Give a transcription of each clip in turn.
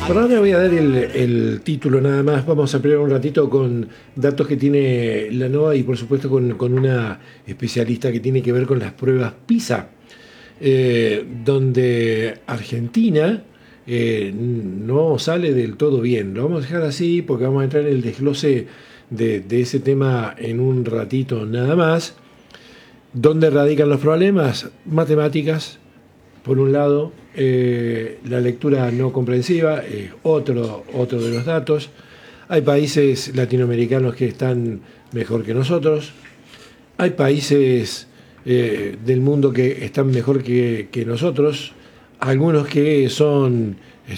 Por ahora voy a dar el título nada más. Vamos a ampliar un ratito con datos que tiene la NOA y por supuesto con una especialista que tiene que ver con las pruebas PISA, donde Argentina no sale del todo bien. Lo vamos a dejar así porque vamos a entrar en el desglose de ese tema en un ratito nada más. ¿Dónde radican los problemas? Matemáticas, por un lado, la lectura no comprensiva, otro de los datos. Hay países latinoamericanos que están mejor que nosotros. Hay países del mundo que están mejor que nosotros. Algunos que son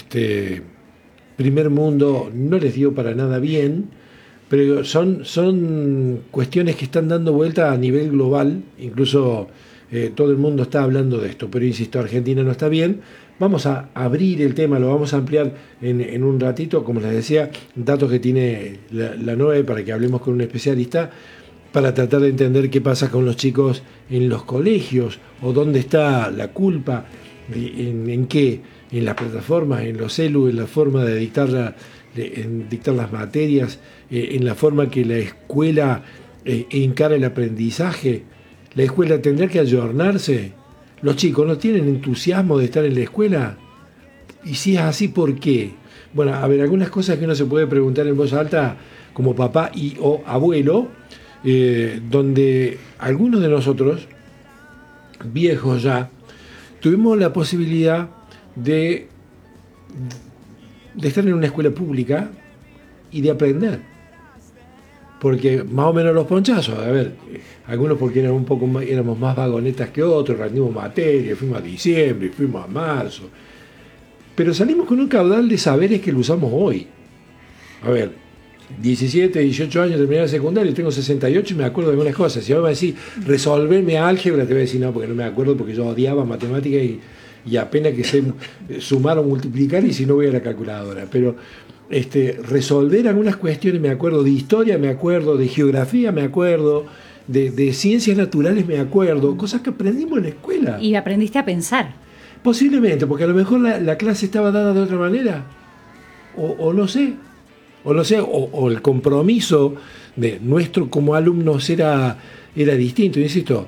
primer mundo, no les dio para nada bien, pero son cuestiones que están dando vuelta a nivel global. Incluso todo el mundo está hablando de esto, pero insisto, Argentina no está bien. Vamos a abrir el tema, lo vamos a ampliar en un ratito, como les decía, datos que tiene la NOE para que hablemos con un especialista, para tratar de entender qué pasa con los chicos en los colegios, o dónde está la culpa, en qué, en las plataformas, en los celu, en la forma de dictar las materias, en la forma que la escuela encara el aprendizaje. ¿La escuela tendrá que ayornarse? ¿Los chicos no tienen entusiasmo de estar en la escuela? Y si es así, ¿por qué? Bueno, a ver, algunas cosas que uno se puede preguntar en voz alta como papá o abuelo, donde algunos de nosotros, viejos ya, tuvimos la posibilidad de estar en una escuela pública y de aprender. Porque más o menos los ponchazos, a ver, algunos porque éramos más vagonetas que otros, rendimos materia, fuimos a diciembre, fuimos a marzo, pero salimos con un caudal de saberes que lo usamos hoy. A ver, 17, 18 años terminé la secundaria, tengo 68 y me acuerdo de algunas cosas. Si ahora me decís, resolverme álgebra, te voy a decir no, porque no me acuerdo, porque yo odiaba matemáticas y apenas que sé sumar o multiplicar, y si no voy a la calculadora. Pero resolver algunas cuestiones, me acuerdo de historia, me acuerdo de geografía, me acuerdo de ciencias naturales, me acuerdo, cosas que aprendimos en la escuela. Y aprendiste a pensar. Posiblemente, porque a lo mejor la clase estaba dada de otra manera, o no sé, o el compromiso de nuestro como alumnos era distinto. Insisto,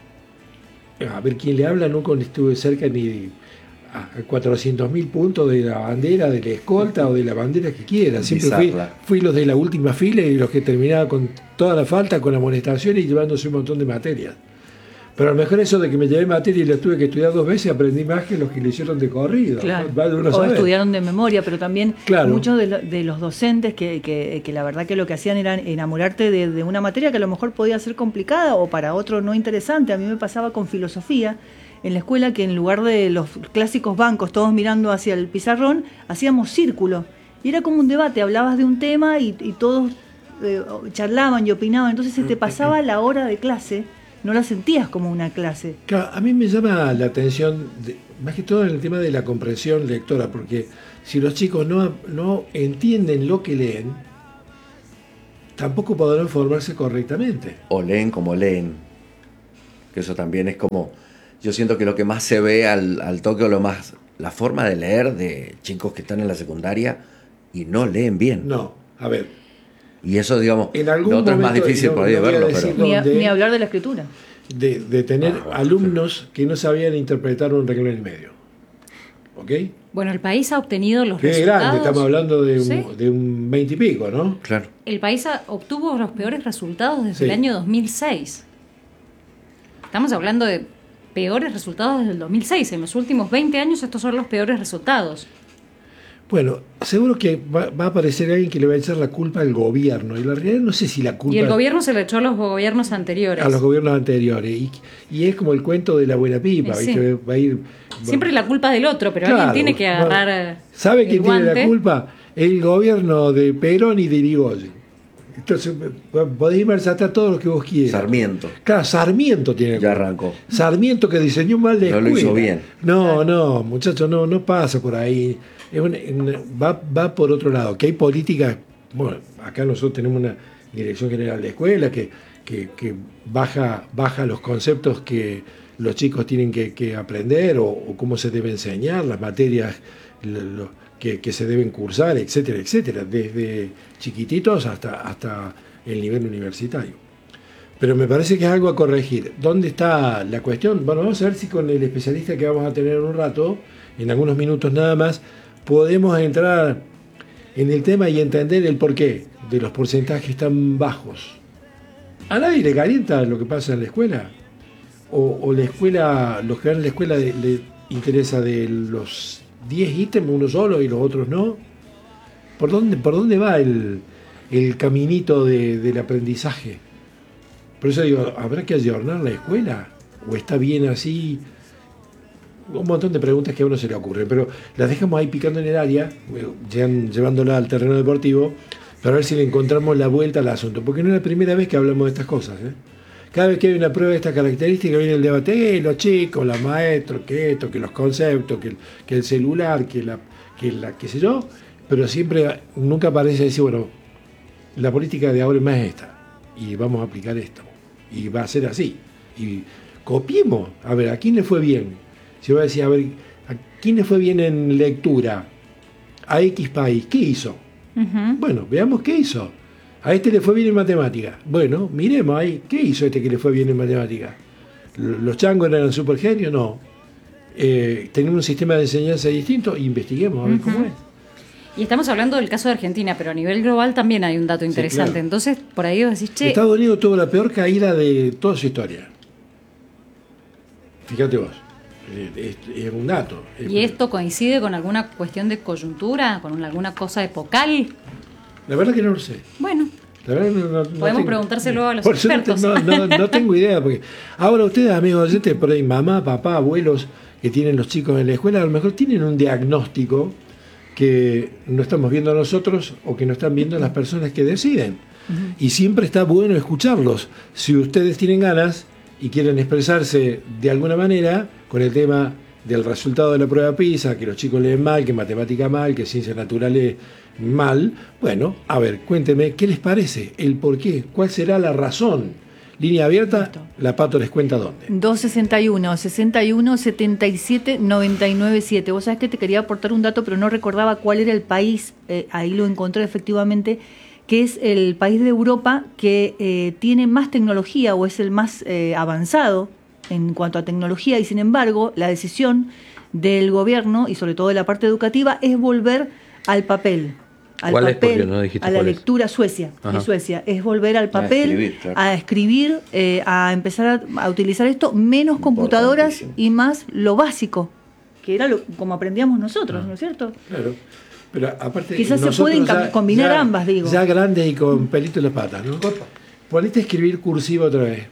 a ver quién le habla, nunca estuve cerca ni a 400.000 puntos de la bandera, de la escolta o de la bandera que quiera. Siempre fui los de la última fila y los que terminaba con toda la falta, con amonestación y llevándose un montón de materias. Pero a lo mejor eso de que me llevé materia y las tuve que estudiar 2 veces, aprendí más que los que le hicieron de corrido. Claro. ¿No? O estudiaron de memoria, pero también claro, muchos de los docentes que la verdad que lo que hacían era enamorarte de una materia que a lo mejor podía ser complicada o para otro no interesante. A mí me pasaba con filosofía en la escuela, que en lugar de los clásicos bancos todos mirando hacia el pizarrón, hacíamos círculo. Y era como un debate, hablabas de un tema y todos charlaban y opinaban. Entonces se te pasaba la hora de clase, no la sentías como una clase. Claro, a mí me llama la atención, más que todo en el tema de la comprensión lectora, porque si los chicos no entienden lo que leen, tampoco podrán formarse correctamente. O leen como leen, que eso también es como, yo siento que lo que más se ve al toque, o lo más, la forma de leer de chicos que están en la secundaria y no leen bien. No, a ver. Y eso, digamos, en algún lo otro momento, es más difícil por ahí de verlo. Pero Ni hablar de la escritura. De tener alumnos que no sabían interpretar un renglón y medio. ¿Ok? Bueno, el país ha obtenido los Qué resultados. grande, estamos hablando de ¿Sí? un 20 y pico, ¿no? claro. El país obtuvo los peores resultados desde Sí. el año 2006. Estamos hablando de peores resultados desde el 2006. En los últimos 20 años estos son los peores resultados. Bueno, seguro que va a aparecer alguien que le va a echar la culpa al gobierno. Y la realidad no sé si la culpa... Y el gobierno se le echó a los gobiernos anteriores. A los gobiernos anteriores. Y es como el cuento de la buena pipa, Sí. ¿viste? Va a ir... Siempre la culpa del otro, pero alguien tiene que agarrar. ¿Sabe el quién guante? tiene la culpa? El gobierno de Perón y de Irigoyen. Entonces, podéis maltratar todo lo que vos quieras. Sarmiento. Claro, Sarmiento tiene Ya culpa. arrancó. Sarmiento, que diseñó mal la escuela. No lo hizo bien. No, muchachos, no pasa por ahí. Va por otro lado. Que hay políticas. Bueno, acá nosotros tenemos una Dirección General de Escuela que baja los conceptos que los chicos tienen que aprender o cómo se debe enseñar, las materias que se deben cursar, etcétera, etcétera, desde chiquititos hasta el nivel universitario. Pero me parece que es algo a corregir. ¿Dónde está la cuestión? Bueno, vamos a ver si con el especialista que vamos a tener en un rato, en algunos minutos nada más, podemos entrar en el tema y entender el porqué de los porcentajes tan bajos. ¿A nadie le calienta lo que pasa en la escuela? ¿O la escuela, los que van a la escuela le interesa de los 10 ítems uno solo y los otros no? ¿Por dónde va el caminito del aprendizaje? Por eso digo, ¿habrá que ayornar la escuela? ¿O está bien así? Un montón de preguntas que a uno se le ocurren, pero las dejamos ahí picando en el área, llevándola al terreno deportivo, para ver si le encontramos la vuelta al asunto, porque no es la primera vez que hablamos de estas cosas. Cada vez que hay una prueba de esta característica viene el debate, los chicos, los maestros, que esto, que los conceptos, que el celular, que la qué sé yo, pero siempre, nunca parece decir, bueno, la política de ahora es más esta, y vamos a aplicar esto, y va a ser así, y copiemos, a ver, ¿a quién le fue bien? Si voy a decir, a ver, ¿a quién le fue bien en lectura? A X país, ¿qué hizo? Bueno, veamos qué hizo. A este le fue bien en matemática. Bueno, miremos ahí, ¿qué hizo este que le fue bien en matemática? ¿Los changos eran super genios? No. ¿Tenemos un sistema de enseñanza distinto? Investiguemos a ver cómo es. Y estamos hablando del caso de Argentina, pero a nivel global también hay un dato interesante. Sí, claro. Entonces, por ahí vos decís, che... Estados Unidos tuvo la peor caída de toda su historia. Fíjate vos. Es un dato. ¿Y esto coincide con alguna cuestión de coyuntura? ¿Con alguna cosa epocal? La verdad que no lo sé. Bueno, la verdad no podemos preguntárselo a los expertos. No tengo idea. Porque ahora ustedes, amigos oyentes, por ahí, mamá, papá, abuelos que tienen los chicos en la escuela, a lo mejor tienen un diagnóstico que no estamos viendo nosotros o que no están viendo las personas que deciden. Y siempre está bueno escucharlos. Si ustedes tienen ganas y quieren expresarse de alguna manera con el tema del resultado de la prueba PISA, que los chicos leen mal, que matemática mal, que ciencias naturales mal, bueno, a ver, cuénteme, ¿qué les parece? ¿El por qué? ¿Cuál será la razón? Línea abierta, listo. La Pato les cuenta dónde. 261-61-77-997. Vos sabés que te quería aportar un dato, pero no recordaba cuál era el país, ahí lo encontré efectivamente, que es el país de Europa que tiene más tecnología o es el más avanzado en cuanto a tecnología, y sin embargo la decisión del gobierno y sobre todo de la parte educativa es volver al papel. ¿Cuál es? Porque no dijiste a la lectura. Suecia, es volver al papel, a escribir, a empezar a utilizar esto, menos computadoras y más lo básico, que era como aprendíamos nosotros, ¿no es cierto? Claro. Pero aparte, quizás se pueden combinar ambas, digo. Ya grandes y con pelito en las patas, ¿no? Ponete a escribir cursiva otra vez.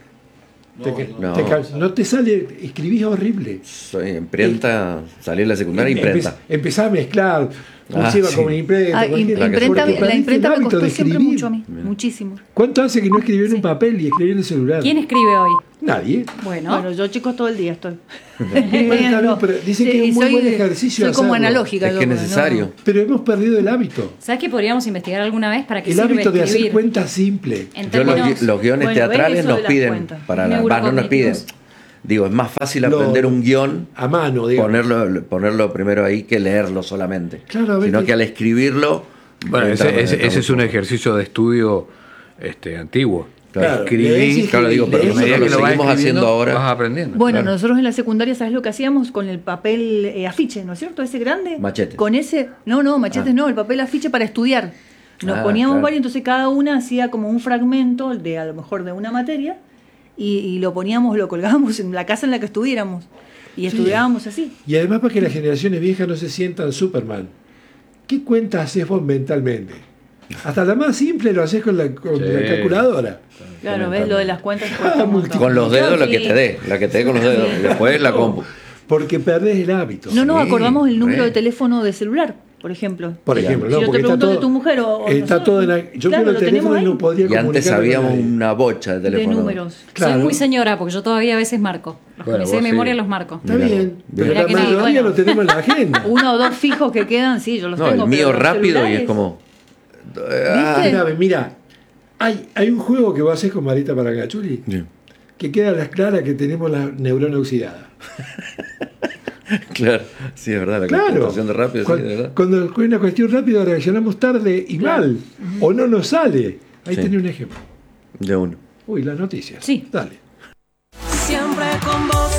No te sale, escribís horrible. Imprenta, salí en la secundaria, imprenta. Empezá a mezclar cursiva con imprenta. La imprenta me costó siempre mucho a mí, muchísimo. ¿Cuánto hace que no escribí en un papel y escribí en el celular? ¿Quién escribe hoy? Nadie. Bueno, yo, chicos, todo el día estoy. Bueno, pero dicen que es un muy buen ejercicio. Soy como analógica. Es que es necesario. No. Pero hemos perdido el hábito. ¿Sabes que podríamos investigar alguna vez para qué el sirve hábito de escribir? hacer cuentas simples. Los guiones teatrales nos piden, no nos piden. Digo, es más fácil aprender un guión a mano, ponerlo primero ahí que leerlo solamente. Claro, sino que al escribirlo... Bueno, ese es un ejercicio de estudio antiguo. Claro, escribí, pero nosotros lo seguimos haciendo ahora. Vas aprendiendo. Bueno, nosotros en la secundaria, ¿sabes lo que hacíamos con el papel afiche, ¿no es cierto? Ese grande. Machetes. Con ese, machetes no, el papel afiche para estudiar. Nos poníamos varios, entonces cada una hacía como un fragmento de a lo mejor de una materia y lo poníamos, lo colgábamos en la casa en la que estuviéramos y estudiábamos así. Y además para que las generaciones viejas no se sientan Superman. ¿Qué cuentas haces vos mentalmente? Hasta la más simple lo haces con la calculadora. Claro, ves lo de las cuentas. Con los dedos la que te dé con los dedos. Después la compu. Porque perdés el hábito. No acordamos el número de teléfono de celular, por ejemplo. Si yo te pregunto de tu mujer o está todo yo creo el teléfono y no podría comunicar. Y antes habíamos una bocha de teléfono. De números. Claro. Soy muy señora porque yo todavía a veces marco. Me sé de memoria los marcos. Está bien, pero la mayoría lo tenemos en la agenda. 1 o 2 fijos que quedan, sí, yo los tengo. El mío rápido y es como... Mira, hay un juego que vos haces con Marita Parangachuli que queda clara que tenemos la neurona oxidada. Claro, sí, es verdad, la contestación de rápido, sí, de verdad. Cuando es una cuestión rápida reaccionamos tarde y mal, o no nos sale. Ahí tenés un ejemplo. De uno. Uy, las noticias. Sí. Dale. Siempre con vos,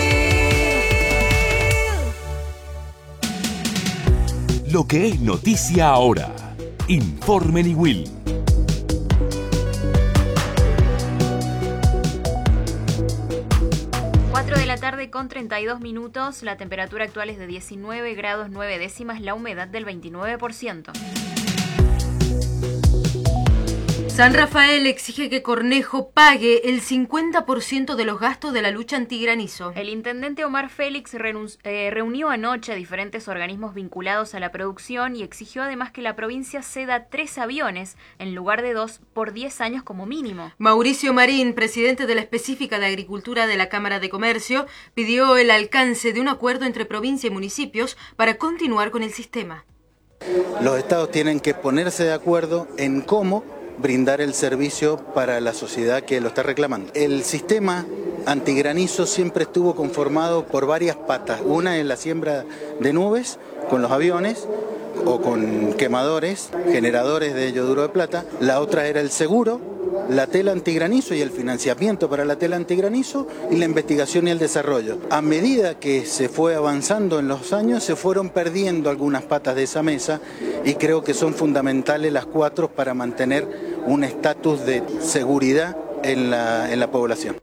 Lo que es noticia ahora. Informe Niwil. 4 de la tarde con 32 minutos, la temperatura actual es de 19 grados 9 décimas, la humedad del 29%. San Rafael exige que Cornejo pague el 50% de los gastos de la lucha antigranizo. El intendente Omar Félix reunió anoche a diferentes organismos vinculados a la producción y exigió además que la provincia ceda 3 aviones en lugar de 2 por 10 años como mínimo. Mauricio Marín, presidente de la específica de Agricultura de la Cámara de Comercio, pidió el alcance de un acuerdo entre provincia y municipios para continuar con el sistema. Los estados tienen que ponerse de acuerdo en cómo brindar el servicio para la sociedad que lo está reclamando. El sistema antigranizo siempre estuvo conformado por varias patas. Una es la siembra de nubes con los aviones o con quemadores, generadores de yoduro de plata. La otra era el seguro, la tela antigranizo y el financiamiento para la tela antigranizo y la investigación y el desarrollo. A medida que se fue avanzando en los años, se fueron perdiendo algunas patas de esa mesa y creo que son fundamentales las 4 para mantener un estatus de seguridad en la población.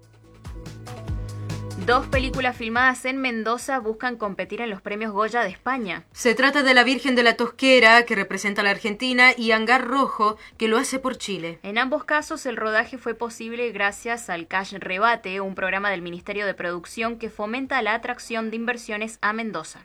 2 películas filmadas en Mendoza buscan competir en los premios Goya de España. Se trata de La Virgen de la Tosquera, que representa a la Argentina, y Hangar Rojo, que lo hace por Chile. En ambos casos, el rodaje fue posible gracias al Cash Rebate, un programa del Ministerio de Producción que fomenta la atracción de inversiones a Mendoza.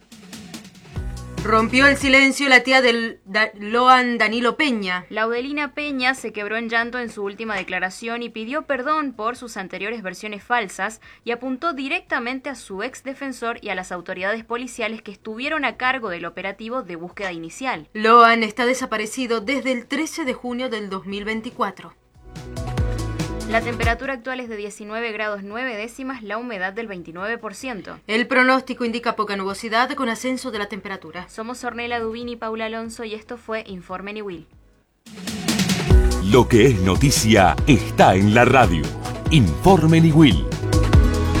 Rompió el silencio la tía del Loan Danilo Peña. Laudelina Peña se quebró en llanto en su última declaración y pidió perdón por sus anteriores versiones falsas y apuntó directamente a su ex defensor y a las autoridades policiales que estuvieron a cargo del operativo de búsqueda inicial. Loan está desaparecido desde el 13 de junio del 2024. La temperatura actual es de 19 grados 9 décimas, la humedad del 29%. El pronóstico indica poca nubosidad con ascenso de la temperatura. Somos Ornella Dubín y Paula Alonso y esto fue Informe Niwil. Lo que es noticia está en la radio. Informe Niwil.